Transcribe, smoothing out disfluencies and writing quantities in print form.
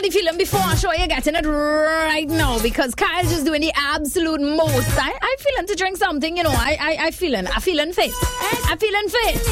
the feeling before. I'm sure you're getting it right now because Kyle's just doing the absolute most. I feeling to drink something, you know. I feeling fit. I'm feeling fit.